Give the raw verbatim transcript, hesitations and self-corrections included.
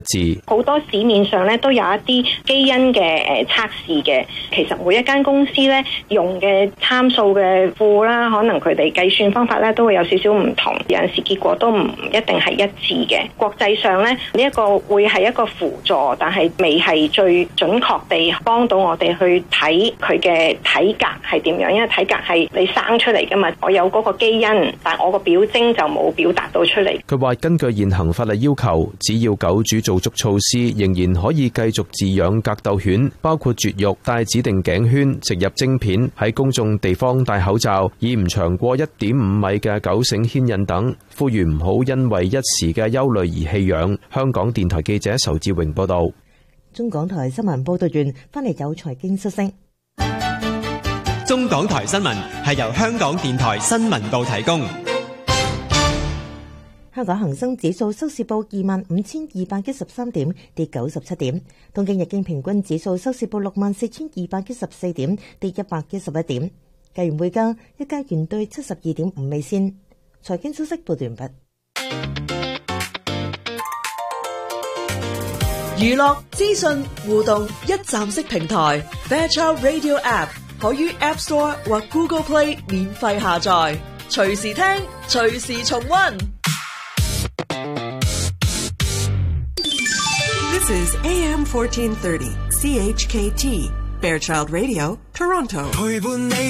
致。 好多市面上咧都有一啲基因嘅誒測試嘅，其實每一間公司咧用嘅參數嘅庫啦，可能佢哋計算方法咧都會有少少唔同，有陣時結果都唔一定係一致嘅。國際上咧呢一個會係一個輔助，但係未係最準確地幫到我哋去睇佢嘅體格係點樣，因為體格係你生出嚟噶嘛，我有嗰個基因，但我個表徵就冇表達到出嚟。 佢話根據現行法例要求，只要狗主做足措施，仍然可以繼續飼養格鬥犬，包括絕育、戴指定頸圈、植入晶片、喺公眾地方戴口罩、以唔長過一點五米嘅狗繩牽引等，呼籲唔好因為一時嘅憂慮而棄養。香港電台記者仇志榮報道。 中港台新聞報道完，翻嚟有財經消息。 中港台新聞係由香港電台新聞部提供。 香港恒生指數收市報二萬五千二百一十三點，跌九十七點。東京日經平均指數收市報六萬四千二百一十四點，跌一百一十一點。計完匯價，一加元兌七十二點五美仙。財經消息報道完畢。 娛樂資訊互動一站式平台 Fairchild Radio App 可於 App Store 或 Google Play 免費下載，隨時聽，隨時重溫。 This is A M fourteen thirty C H K T Fairchild Radio Toronto。陪伴你